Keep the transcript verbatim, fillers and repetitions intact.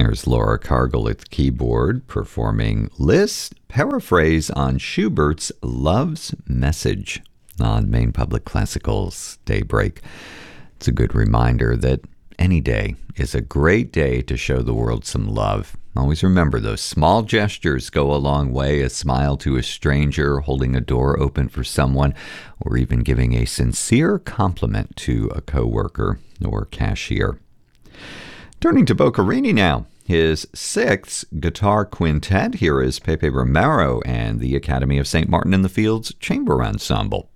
There's Laura Cargill at the keyboard performing Liszt paraphrase on Schubert's Love's Message on Maine Public Classical's Daybreak. It's a good reminder that any day is a great day to show the world some love. Always remember, those small gestures go a long way. A smile to a stranger, holding a door open for someone, or even giving a sincere compliment to a coworker or cashier. Turning to Boccherini now, his sixth guitar quintet. Here is Pepe Romero and the Academy of Saint Martin in the Fields Chamber Ensemble.